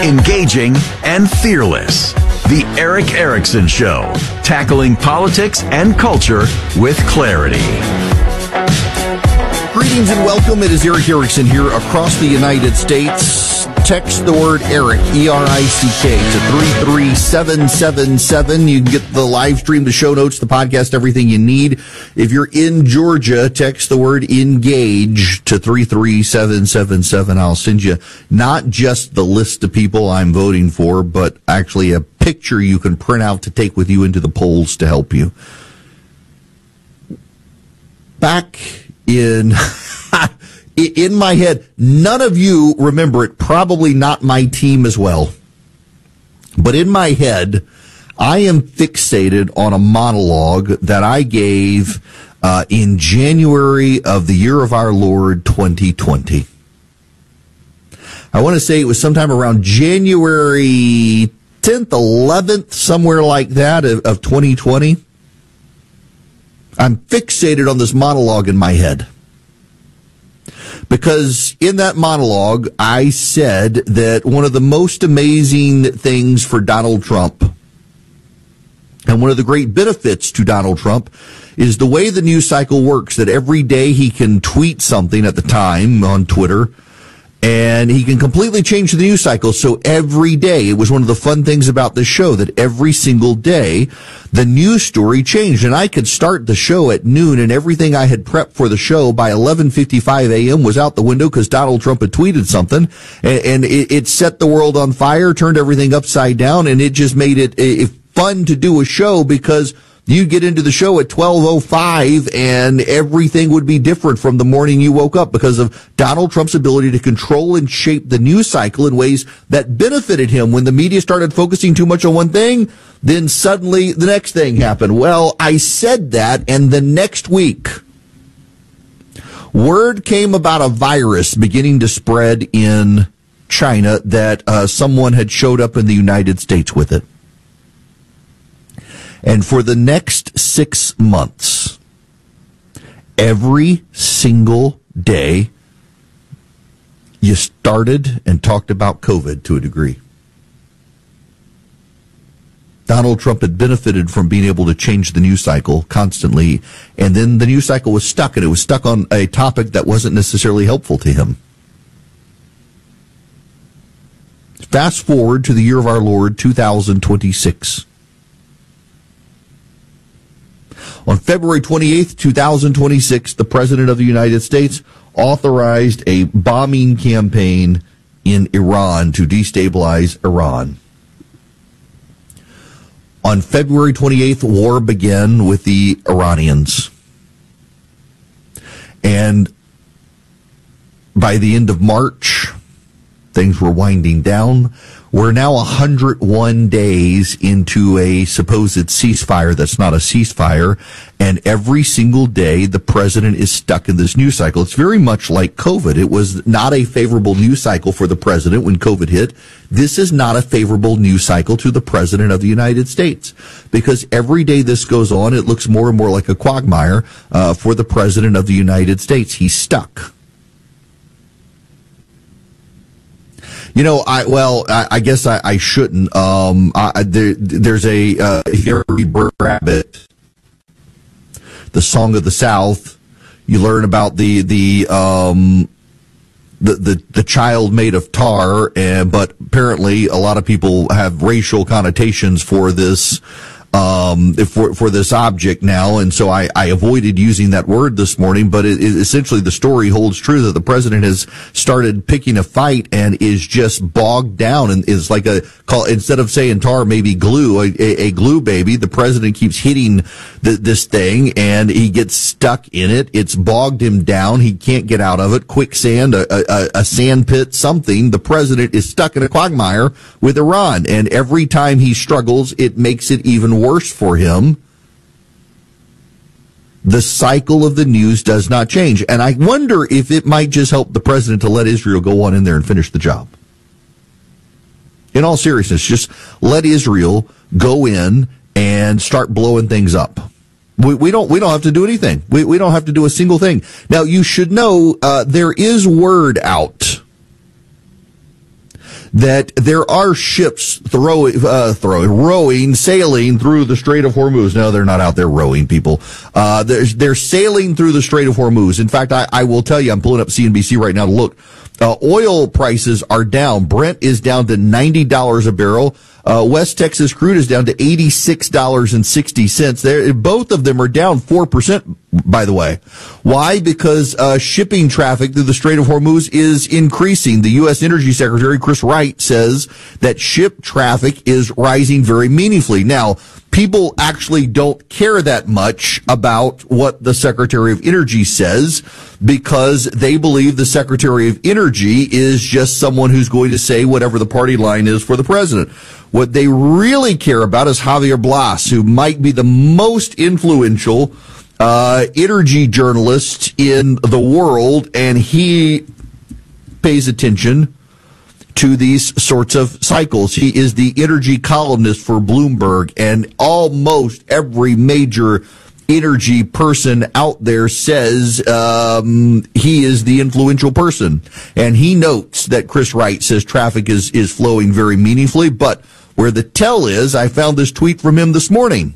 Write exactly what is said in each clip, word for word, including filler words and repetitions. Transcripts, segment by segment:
engaging, and fearless. The Erick Erickson Show, tackling politics and culture with clarity. Greetings and welcome. It is Erick Erickson here across the United States. Text the word Erick, E R I C K, to three three seven seven seven. You can get the live stream, the show notes, the podcast, everything you need. If you're in Georgia, text the word engage to three three seven seven seven. I'll send you not just the list of people I'm voting for, but actually a picture you can print out to take with you into the polls to help you. Back in... In my head, none of you remember it, probably not my team as well. But in my head, I am fixated on a monologue that I gave uh, in January of the year of our Lord, twenty twenty. I want to say it was sometime around January tenth, eleventh, somewhere like that of, of twenty twenty. I'm fixated on this monologue in my head. Because in that monologue, I said that one of the most amazing things for Donald Trump and one of the great benefits to Donald Trump is the way the news cycle works, that every day he can tweet something at the time on Twitter, and he can completely change the news cycle. So every day, it was one of the fun things about this show, that every single day, the news story changed. And I could start the show at noon, and everything I had prepped for the show by eleven fifty-five a.m. was out the window because Donald Trump had tweeted something. And, and it, it set the world on fire, turned everything upside down, and it just made it, it fun to do a show because you get into the show at twelve oh five and everything would be different from the morning you woke up because of Donald Trump's ability to control and shape the news cycle in ways that benefited him. When the media started focusing too much on one thing, then suddenly the next thing happened. Well, I said that, and the next week, word came about a virus beginning to spread in China that uh, someone had showed up in the United States with it. And for the next six months, every single day, you started and talked about COVID to a degree. Donald Trump had benefited from being able to change the news cycle constantly, and then the news cycle was stuck, and it was stuck on a topic that wasn't necessarily helpful to him. Fast forward to the year of our Lord, two thousand twenty-six. On February twenty-eighth, two thousand twenty-six, the President of the United States authorized a bombing campaign in Iran to destabilize Iran. On February twenty-eighth, war began with the Iranians. And by the end of March, things were winding down. We're now one hundred one days into a supposed ceasefire that's not a ceasefire, and every single day the president is stuck in this news cycle. It's very much like COVID. It was not a favorable news cycle for the president when COVID hit. This is not a favorable news cycle to the president of the United States, because every day this goes on, it looks more and more like a quagmire uh, for the president of the United States. He's stuck. You know, I well, I, I guess I, I shouldn't. Um, I, there, there's a uh, if you ever read Brer Rabbit, the Song of the South, you learn about the the um the the, the child made of tar, and but apparently a lot of people have racial connotations for this. Um, for, for this object now. And so I, I avoided using that word this morning, but it, it, essentially the story holds true that the president has started picking a fight and is just bogged down and is like a call, instead of saying tar, maybe glue, a, a, a glue baby. The president keeps hitting the, this thing and he gets stuck in it. It's bogged him down. He can't get out of it. Quicksand, a, a, a sand pit, something. The president is stuck in a quagmire with Iran. And every time he struggles, it makes it even worse for him. The cycle of the news does not change. And I wonder if it might just help the president to let Israel go on in there and finish the job. In all seriousness, just let Israel go in and start blowing things up. We, we don't we don't have to do anything. We, we don't have to do a single thing. Now, you should know uh, there is word out that there are ships throw, uh, throwing, rowing, sailing through the Strait of Hormuz. No, they're not out there rowing, people. Uh, they're, they're sailing through the Strait of Hormuz. In fact, I, I will tell you, I'm pulling up C N B C right now to look. Uh, oil prices are down. Brent is down to ninety dollars a barrel. Uh, West Texas crude is down to eighty-six dollars and sixty cents. There, both of them are down four percent, by the way. Why? Because, uh, shipping traffic through the Strait of Hormuz is increasing. The U S Energy Secretary, Chris Wright, says that ship traffic is rising very meaningfully. Now, people actually don't care that much about what the Secretary of Energy says because they believe the Secretary of Energy is just someone who's going to say whatever the party line is for the president. What they really care about is Javier Blas, who might be the most influential uh energy journalist in the world, and he pays attention to these sorts of cycles. He is the energy columnist for Bloomberg, and almost every major energy person out there says um, he is the influential person. And he notes that Chris Wright says traffic is, is flowing very meaningfully, but where the tell is, I found this tweet from him this morning.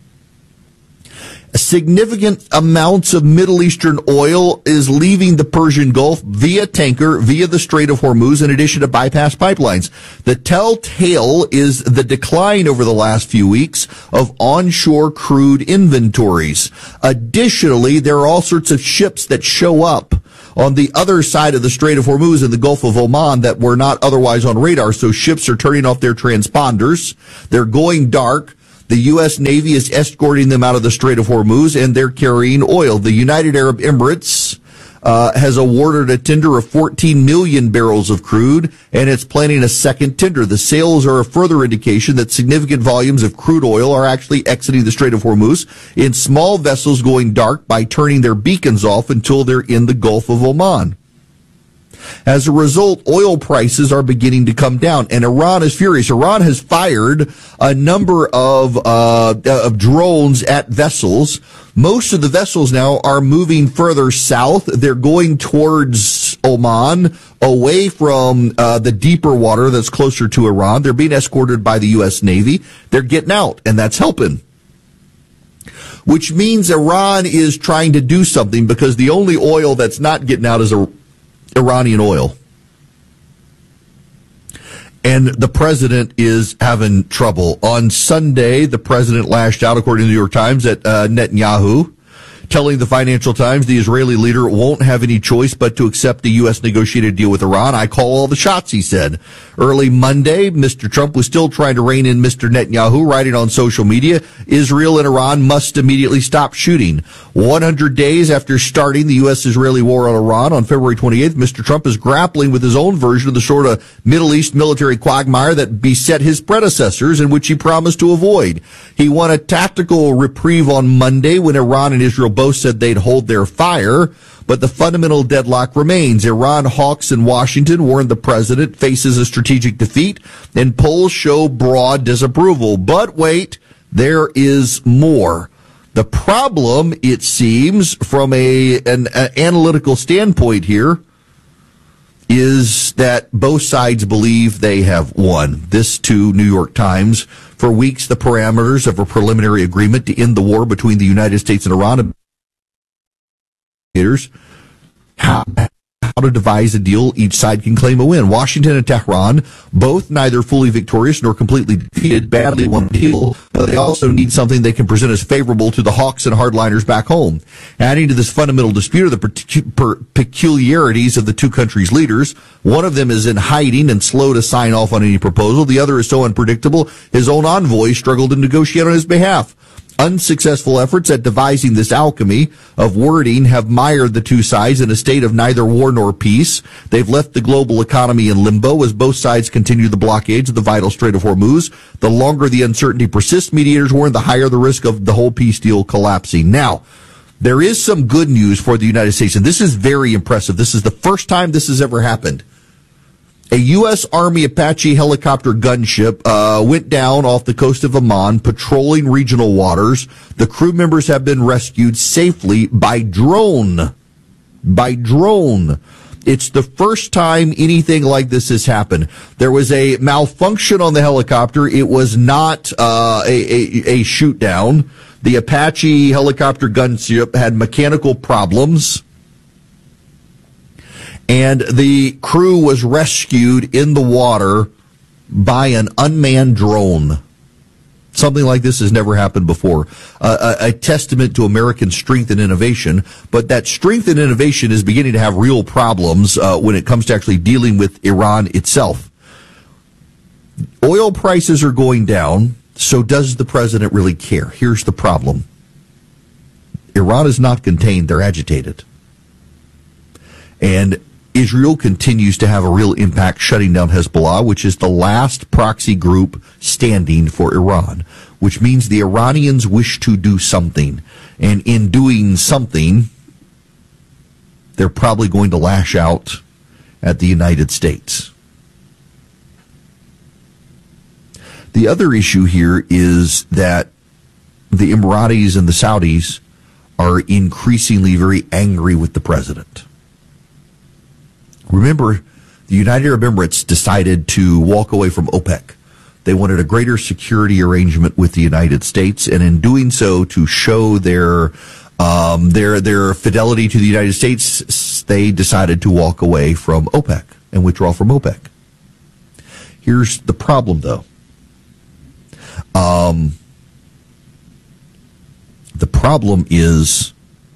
Significant amounts of Middle Eastern oil is leaving the Persian Gulf via tanker, via the Strait of Hormuz, in addition to bypass pipelines. The telltale is the decline over the last few weeks of onshore crude inventories. Additionally, there are all sorts of ships that show up on the other side of the Strait of Hormuz in the Gulf of Oman that were not otherwise on radar. So ships are turning off their transponders. They're going dark. The U S Navy is escorting them out of the Strait of Hormuz, and they're carrying oil. The United Arab Emirates uh, has awarded a tender of fourteen million barrels of crude, and it's planning a second tender. The sales are a further indication that significant volumes of crude oil are actually exiting the Strait of Hormuz in small vessels going dark by turning their beacons off until they're in the Gulf of Oman. As a result, oil prices are beginning to come down, and Iran is furious. Iran has fired a number of uh of drones at vessels. Most of the vessels now are moving further south. They're going towards Oman, away from uh the deeper water that's closer to Iran. They're being escorted by the U S Navy. They're getting out, and that's helping. Which means Iran is trying to do something, because the only oil that's not getting out is a Iranian oil. And the president is having trouble. On Sunday, the president lashed out, according to the New York Times, at uh, Netanyahu, telling the Financial Times the Israeli leader won't have any choice but to accept the U S negotiated deal with Iran. I call all the shots, he said. Early Monday, Mister Trump was still trying to rein in Mister Netanyahu, writing on social media, Israel and Iran must immediately stop shooting. one hundred days after starting the U S-Israeli war on Iran on February twenty-eighth, Mister Trump is grappling with his own version of the sort of Middle East military quagmire that beset his predecessors, and which he promised to avoid. He won a tactical reprieve on Monday when Iran and Israel both said they'd hold their fire, but the fundamental deadlock remains. Iran hawks in Washington warned the president faces a strategic defeat, and polls show broad disapproval. But wait, there is more. The problem, it seems, from a an, an analytical standpoint here, is that both sides believe they have won. This to New York Times. For weeks, the parameters of a preliminary agreement to end the war between the United States and Iran how, how to devise a deal each side can claim a win. Washington and Tehran, both neither fully victorious nor completely defeated, badly won the deal, but they also need something they can present as favorable to the hawks and hardliners back home. Adding to this fundamental dispute are the particu- per- peculiarities of the two countries' leaders. One of them is in hiding and slow to sign off on any proposal. The other is so unpredictable, his own envoy struggled to negotiate on his behalf. Unsuccessful efforts at devising this alchemy of wording have mired the two sides in a state of neither war nor peace. They've left the global economy in limbo as both sides continue the blockades of the vital Strait of Hormuz. The longer the uncertainty persists, mediators warn, the higher the risk of the whole peace deal collapsing. Now, there is some good news for the United States, and this is very impressive. This is the first time this has ever happened. A U S Army Apache helicopter gunship uh, went down off the coast of Oman, patrolling regional waters. The crew members have been rescued safely by drone. By drone. It's the first time anything like this has happened. There was a malfunction on the helicopter. It was not uh, a, a, a shoot down. The Apache helicopter gunship had mechanical problems, and the crew was rescued in the water by an unmanned drone. Something like this has never happened before. Uh, a, a testament to American strength and innovation, but that strength and innovation is beginning to have real problems uh, when it comes to actually dealing with Iran itself. Oil prices are going down, so does the president really care? Here's the problem. Iran is not contained, they're agitated. And Israel continues to have a real impact shutting down Hezbollah, which is the last proxy group standing for Iran, which means the Iranians wish to do something. And in doing something, they're probably going to lash out at the United States. The other issue here is that the Emiratis and the Saudis are increasingly very angry with the president. Remember, the United Arab Emirates decided to walk away from OPEC. They wanted a greater security arrangement with the United States, and in doing so, to show their um, their their fidelity to the United States, they decided to walk away from OPEC and withdraw from OPEC. Here's the problem, though. Um, the problem is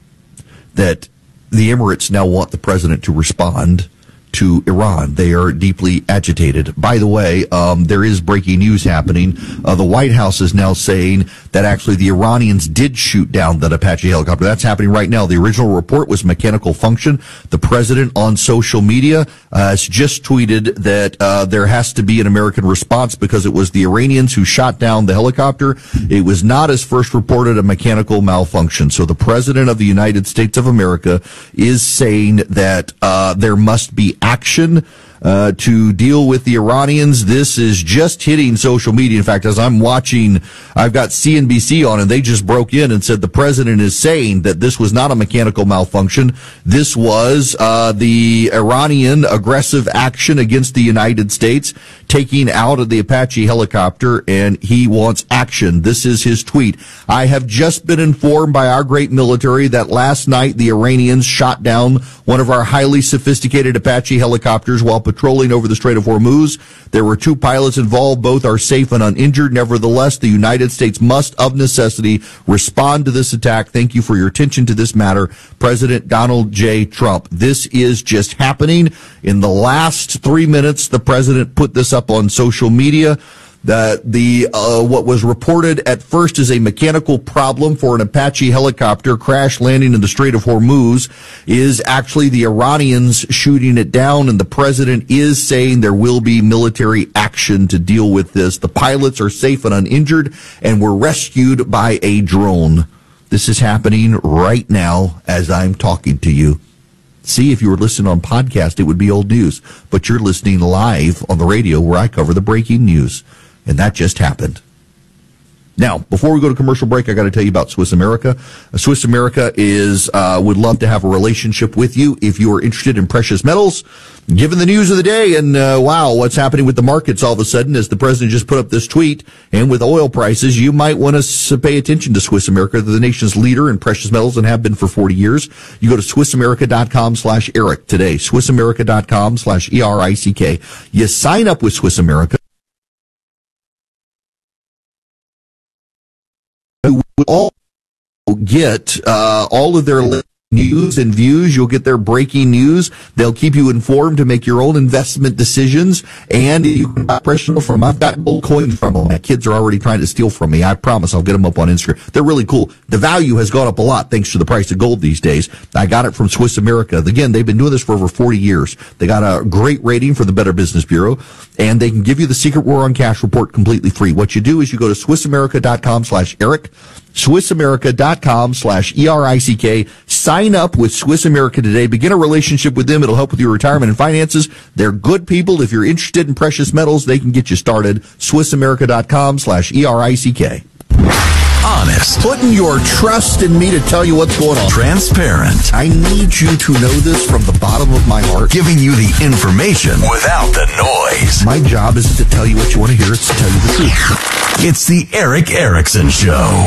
that the Emirates now want the president to respond to Iran. They are deeply agitated. By the way, um, there is breaking news happening. Uh, the White House is now saying that actually the Iranians did shoot down that Apache helicopter. That's happening right now. The original report was mechanical function. The president on social media uh, has just tweeted that uh, there has to be an American response because it was the Iranians who shot down the helicopter. It was not, as first reported, a mechanical malfunction. So the president of the United States of America is saying that uh, there must be action uh, to deal with the Iranians. This is just hitting social media. In fact, as I'm watching, I've got C N B C on, and they just broke in and said the president is saying that this was not a mechanical malfunction. This was uh, the Iranian aggressive action against the United States, taking out of the Apache helicopter, and he wants action. This is his tweet. I have just been informed by our great military that last night the Iranians shot down one of our highly sophisticated Apache helicopters while patrolling over the Strait of Hormuz. There were two pilots involved. Both are safe and uninjured. Nevertheless, the United States must, of necessity, respond to this attack. Thank you for your attention to this matter, President Donald J. Trump. This is just happening. In the last three minutes, the president put this up on social media. That the uh, what was reported at first as a mechanical problem for an Apache helicopter crash landing in the Strait of Hormuz is actually the Iranians shooting it down, and the president is saying there will be military action to deal with this. The pilots are safe and uninjured and were rescued by a drone. This is happening right now as I'm talking to you. See, if you were listening on podcast, it would be old news, but you're listening live on the radio where I cover the breaking news. And that just happened. Now, before we go to commercial break, I got to tell you about Swiss America. Swiss America is uh, would love to have a relationship with you if you are interested in precious metals. Given the news of the day and, uh, wow, what's happening with the markets all of a sudden as the president just put up this tweet, and with oil prices, you might want to pay attention to Swiss America. They're the nation's leader in precious metals and have been for forty years. You go to SwissAmerica.com slash Eric today, SwissAmerica.com slash E R I C K. You sign up with Swiss America. You will all get uh, all of their news and views. You'll get their breaking news. They'll keep you informed to make your own investment decisions. And you can buy precious from. I've got gold coins from them. My kids are already trying to steal from me. I promise I'll get them up on Instagram. They're really cool. The value has gone up a lot thanks to the price of gold these days. I got it from Swiss America. Again, they've been doing this for over forty years. They got a great rating for the Better Business Bureau, and they can give you the Secret War on Cash report completely free. What you do is you go to SwissAmerica.com slash Eric, SwissAmerica.com slash E R I C K. Sign up with Swiss America today. Begin a relationship with them. It'll help with your retirement and finances. They're good people. If you're interested in precious metals, they can get you started. SwissAmerica.com slash E R I C K. Honest. Putting your trust in me to tell you what's going on. Transparent. I need you to know this from the bottom of my heart. Giving you the information without the noise. My job isn't to tell you what you want to hear, it's to tell you the truth. It's the Eric Erickson Show.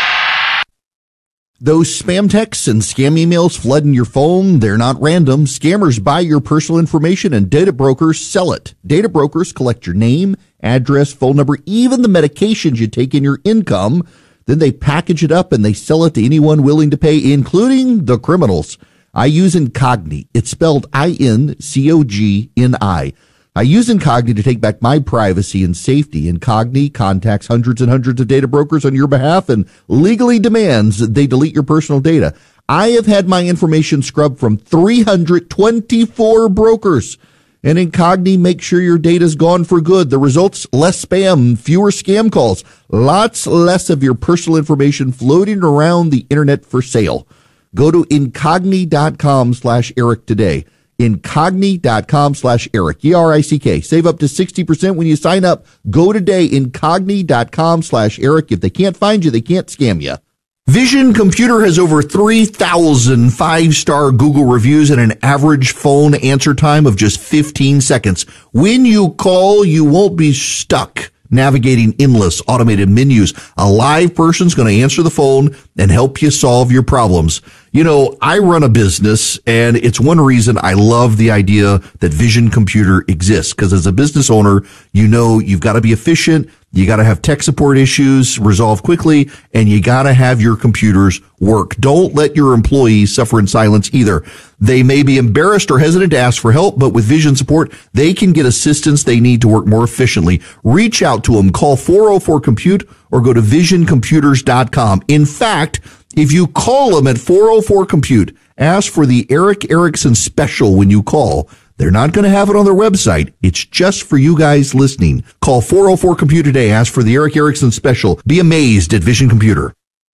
Those spam texts and scam emails flooding your phone, they're not random. Scammers buy your personal information and data brokers sell it. Data brokers collect your name, address, phone number, even the medications you take in your income. Then they package it up and they sell it to anyone willing to pay, including the criminals. I use Incogni. It's spelled I N C O G N I. I use Incogni to take back my privacy and safety. Incogni contacts hundreds and hundreds of data brokers on your behalf and legally demands that they delete your personal data. I have had my information scrubbed from three hundred twenty-four brokers. And Incogni makes sure your data's gone for good. The results, less spam, fewer scam calls, lots less of your personal information floating around the internet for sale. Go to Incogni.com slash Eric today. Incogni.com slash Eric, E R I C K. Save up to sixty percent when you sign up. Go today, Incogni.com slash Eric. If they can't find you, they can't scam you. Vision Computer has over three thousand five-star Google reviews and an average phone answer time of just fifteen seconds. When you call, you won't be stuck navigating endless automated menus. A live person's going to answer the phone and help you solve your problems. You know, I run a business, and it's one reason I love the idea that Vision Computer exists, because as a business owner, you know you've got to be efficient, you got to have tech support issues resolved quickly, and you got to have your computers work. Don't let your employees suffer in silence either. They may be embarrassed or hesitant to ask for help, but with Vision support, they can get assistance they need to work more efficiently. Reach out to them. Call four oh four compute or go to vision computers dot com. In fact, if you call them at four oh four compute, ask for the Eric Erickson special when you call. They're not going to have it on their website. It's just for you guys listening. Call four oh four compute today. Ask for the Eric Erickson special. Be amazed at Vision Computer.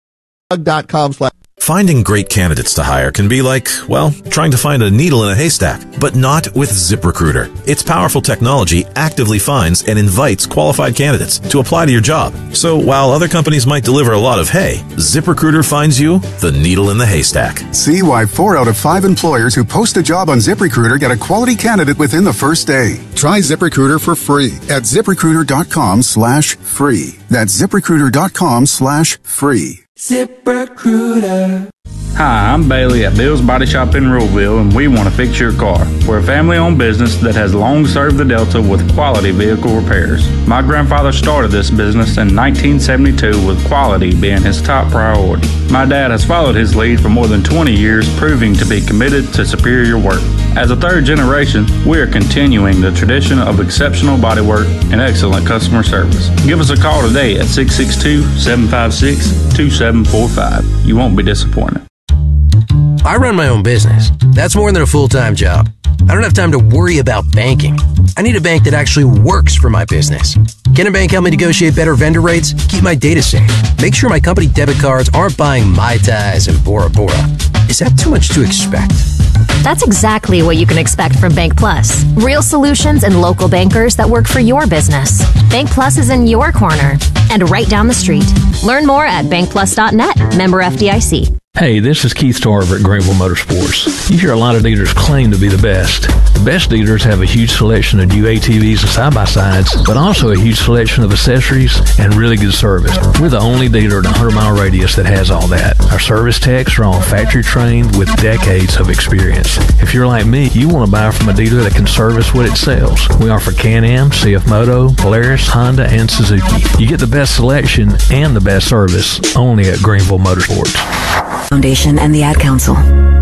Dot com slash Finding great candidates to hire can be like, well, trying to find a needle in a haystack, but not with ZipRecruiter. Its powerful technology actively finds and invites qualified candidates to apply to your job. So while other companies might deliver a lot of hay, ZipRecruiter finds you the needle in the haystack. See why four out of five employers who post a job on ZipRecruiter get a quality candidate within the first day. Try ZipRecruiter for free at ZipRecruiter.com slash free. That's ZipRecruiter.com slash free. ZipRecruiter. Hi, I'm Bailey at Bill's Body Shop in Ruleville, and we want to fix your car. We're a family-owned business that has long served the Delta with quality vehicle repairs. My grandfather started this business in nineteen seventy-two with quality being his top priority. My dad has followed his lead for more than twenty years, proving to be committed to superior work. As a third generation, we are continuing the tradition of exceptional bodywork and excellent customer service. Give us a call today at six six two, seven five six, two seven four five. You won't be disappointed. I run my own business. That's more than a full-time job. I don't have time to worry about banking. I need a bank that actually works for my business. Can a bank help me negotiate better vendor rates? Keep my data safe. Make sure my company debit cards aren't buying Mai Tais and Bora Bora. Is that too much to expect? That's exactly what you can expect from Bank Plus. Real solutions and local bankers that work for your business. Bank Plus is in your corner and right down the street. Learn more at bank plus dot net. Member F D I C. Hey, this is Keith Tarver at Greenville Motorsports. You hear a lot of dealers claim to be the best. The best dealers have a huge selection of new A T Vs and side-by-sides, but also a huge selection of accessories and really good service. We're the only dealer in a hundred mile radius that has all that. Our service techs are all factory trained with decades of experience. If you're like me, you want to buy from a dealer that can service what it sells. We offer Can-Am, C F Moto, Polaris, Honda, and Suzuki. You get the best selection and the best service only at Greenville Motorsports. Foundation and the Ad Council.